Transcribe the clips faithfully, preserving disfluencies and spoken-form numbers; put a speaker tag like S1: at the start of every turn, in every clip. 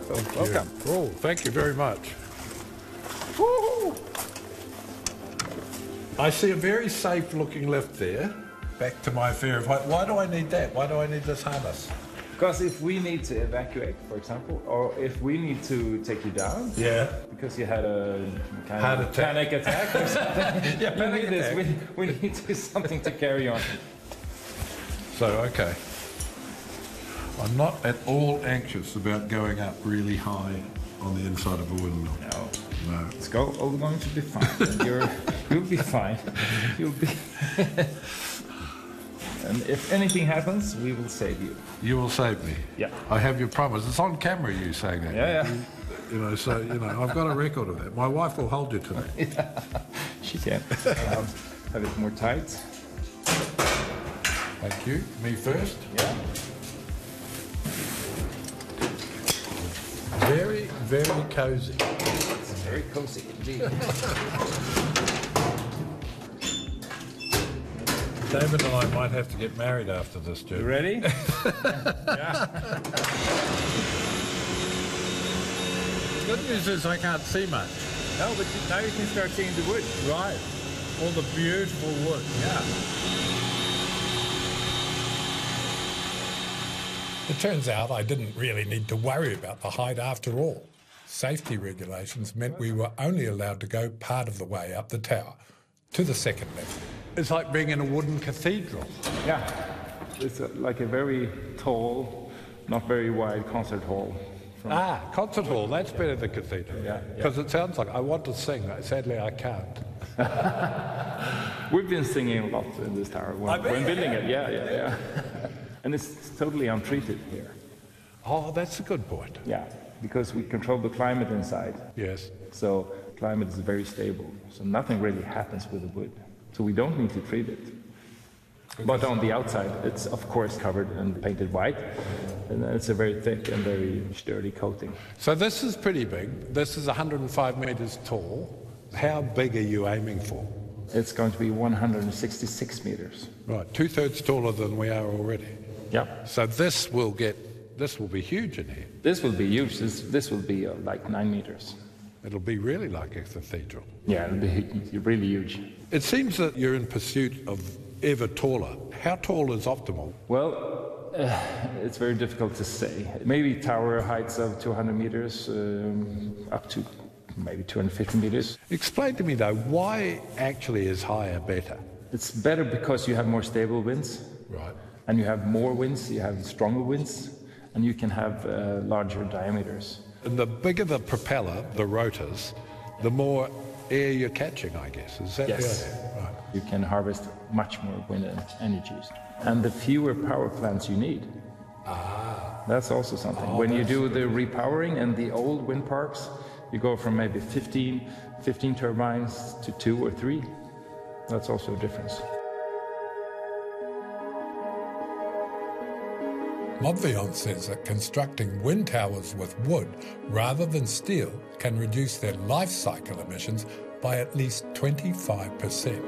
S1: Thank
S2: Welcome.
S1: You. Oh, thank you very much.
S2: Woo-hoo.
S1: I see a very safe-looking lift there. Back to my fear of height. Why do I need that? Why do I need this harness?
S2: Because if we need to evacuate, for example, or if we need to take you down,
S1: yeah,
S2: because you had a kind
S1: Heart
S2: of
S1: attack.
S2: panic attack or something,
S1: yeah,
S2: you
S1: panic
S2: need this.
S1: attack.
S2: We, we need to, something to carry on.
S1: So, okay. I'm not at all anxious about going up really high on the inside of a windmill.
S2: No.
S1: No.
S2: It's go, all going to be fine. You're, you'll be fine. You'll be. And if anything happens, we will save you.
S1: You will save me.
S2: Yeah.
S1: I have your promise. It's on camera, you saying that.
S2: Yeah, yeah.
S1: You know, so, you know, I've got a record of that. My wife will hold you to that.
S2: Yeah, she can. Um, have it more tight.
S1: Thank you. Me first.
S2: Yeah.
S1: Very, very cozy.
S2: It's very cozy indeed.
S1: David and I might have to get married after this, Joe.
S2: You ready?
S1: Yeah. The good news is I can't see much.
S2: No, but you, now you can start seeing the wood.
S1: Right. All the beautiful wood.
S2: Yeah.
S3: It turns out I didn't really need to worry about the height after all. Safety regulations meant we were only allowed to go part of the way up the tower, to the second level.
S1: It's like being in a wooden cathedral.
S2: Yeah. It's a, like a very tall, not very wide concert hall. From
S1: Ah, concert hall. That's better than cathedral.
S2: Yeah,
S1: Because it sounds like I want to sing. Sadly, I can't.
S2: We've been singing a lot in this tower when,
S1: I bet.
S2: when building it. Yeah, yeah, yeah. And it's totally untreated here.
S1: Oh, that's a good point.
S2: Yeah, because we control the climate inside.
S1: Yes.
S2: So climate is very stable. So nothing really happens with the wood. So we don't need to treat it. But on the outside, it's of course covered and painted white. And it's a very thick and very sturdy coating.
S1: So this is pretty big. This is one hundred five metres tall. How big are you aiming for?
S2: It's going to be one hundred sixty-six meters.
S1: Right, two-thirds taller than we are already.
S2: Yeah.
S1: So this will get, this will be huge in here.
S2: This will be huge. This, this will be uh, like nine meters.
S1: It'll be really like a cathedral.
S2: Yeah, it'll be hu- really huge.
S1: It seems that you're in pursuit of ever taller. How tall is optimal?
S2: Well, uh, it's very difficult to say. Maybe tower heights of two hundred meters, um, up to maybe two hundred fifty meters.
S1: Explain to me though, why actually is higher better?
S2: It's better because you have more stable winds.
S1: Right.
S2: And you have more winds, you have stronger winds, and you can have uh, larger diameters.
S1: And the bigger the propeller, the rotors, the more air you're catching, I guess. Is that
S2: Yes.
S1: the idea? Right.
S2: You can harvest much more wind energies. And the fewer power plants you need.
S1: Ah.
S2: That's also something.
S1: Oh,
S2: when you
S1: that's
S2: do the repowering in the old wind parks, you go from maybe fifteen, fifteen turbines to two or three. That's also a difference.
S3: Modvion says that constructing wind towers with wood rather than steel can reduce their life cycle emissions by at least twenty-five percent.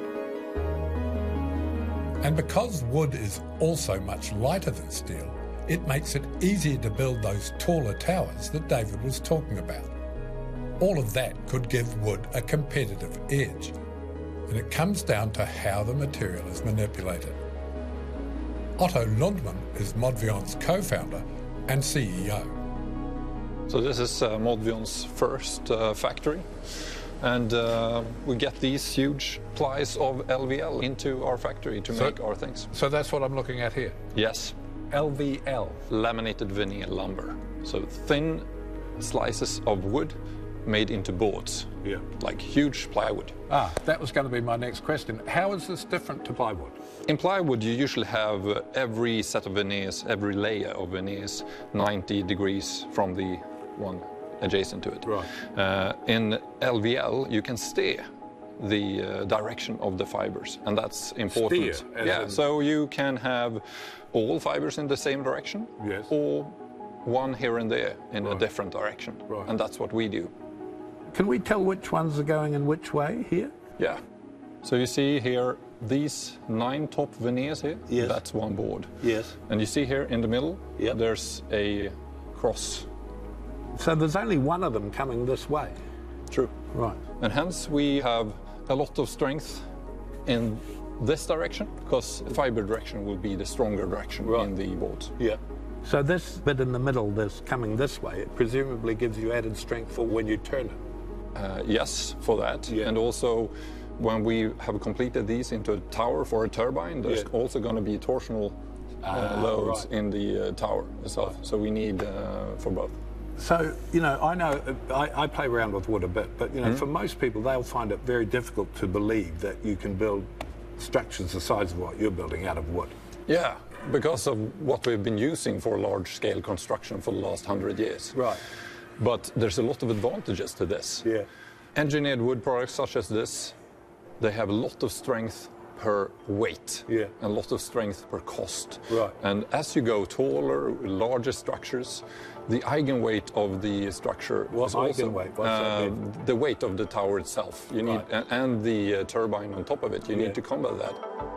S3: And because wood is also much lighter than steel, it makes it easier to build those taller towers that David was talking about. All of that could give wood a competitive edge, and it comes down to how the material is manipulated. Otto Lundman is Modvion's co-founder and C E O.
S4: So this is uh, Modvion's first uh, factory, and uh, we get these huge plies of L V L into our factory to
S1: So-
S4: make our things.
S1: So that's what I'm looking at here.
S4: Yes,
S1: L V L.
S4: laminated veneer lumber. So thin slices of wood made into boards,
S1: Yeah.
S4: like huge plywood.
S1: Ah, that was going to be my next question. How is this different to plywood?
S4: In plywood, you usually have uh, every set of veneers, every layer of veneers, ninety degrees from the one adjacent to it.
S1: Right.
S4: Uh, in L V L, you can steer the uh, direction of the fibers, and that's important.
S1: Steer, as
S4: yeah,
S1: in-
S4: so you can have all fibers in the same direction,
S1: Yes.
S4: or one here and there in a
S1: Right.
S4: different direction,
S1: Right.
S4: and that's what we do.
S1: Can we tell which ones are going in which way here?
S4: Yeah. So you see here these nine top veneers here.
S5: Yes.
S4: That's one board.
S5: Yes.
S4: And you see here in the middle,
S5: Yep.
S4: there's a cross
S5: So there's only one of them coming this way.
S4: True.
S5: Right.
S4: And hence we have a lot of strength in this direction, because fiber direction will be the stronger direction
S5: Right.
S4: in the board.
S5: Yeah. So this bit in the middle, this coming this way, it presumably gives you added strength for when you turn it.
S4: Uh, yes, for that.
S5: Yeah.
S4: And also, when we have completed these into a tower for a turbine, there's
S5: Yeah.
S4: also going to be torsional uh,
S5: Ah,
S4: loads
S5: right.
S4: in the uh, tower itself. So we need uh, for both.
S5: So, you know, I know, I, I play around with wood a bit, but, you know,
S4: Mm-hmm.
S5: for most people, they'll find it very difficult to believe that you can build structures the size of what you're building out of wood.
S4: Yeah, because of what we've been using for large-scale construction for the last hundred years.
S5: Right.
S4: But there's a lot of advantages to this.
S5: Yeah.
S4: Engineered wood products such as this, they have a lot of strength per weight,
S5: Yeah.
S4: and a lot of strength per cost.
S5: Right.
S4: And as you go taller, larger structures, the eigenweight of the structure
S5: What
S4: is also
S5: eigenweight? What's that
S4: uh,
S5: mean?
S4: the weight of the tower itself. You need
S5: Right.
S4: a- and the uh, turbine on top of it. You
S5: Yeah.
S4: need to combat that.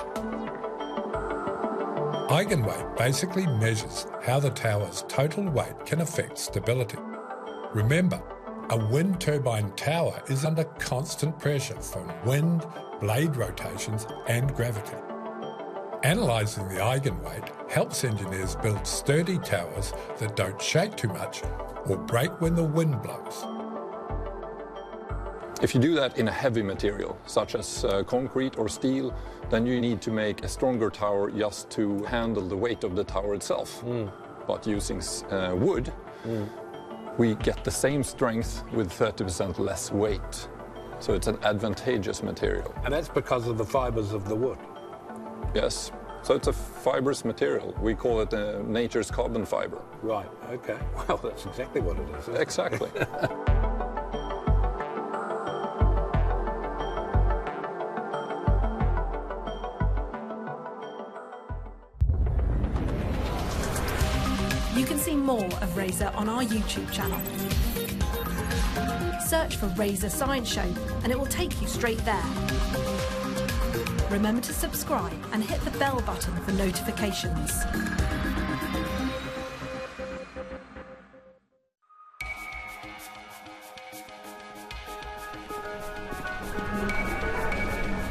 S3: Eigenweight basically measures how the tower's total weight can affect stability. Remember, a wind turbine tower is under constant pressure from wind, blade rotations and gravity. Analysing the eigenweight helps engineers build sturdy towers that don't shake too much or break when the wind blows.
S4: If you do that in a heavy material, such as uh, concrete or steel, then you need to make a stronger tower just to handle the weight of the tower itself. But using uh, wood, we get the same strength with thirty percent less weight. So it's an advantageous material.
S5: And that's because of the fibers of the wood.
S4: Yes. So it's a fibrous material. We call it uh, nature's carbon fiber.
S5: Right, okay. Well, that's exactly what it is. isn't it?
S4: Exactly.
S6: You can see more of Razor on our YouTube channel. Search for Razor Science Show and it will take you straight there. Remember to subscribe and hit the bell button for notifications.